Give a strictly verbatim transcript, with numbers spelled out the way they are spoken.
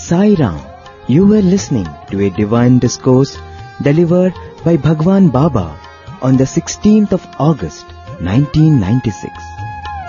Sai Ram. You were listening to a divine discourse delivered by Bhagwan Baba on the sixteenth of August nineteen ninety-six.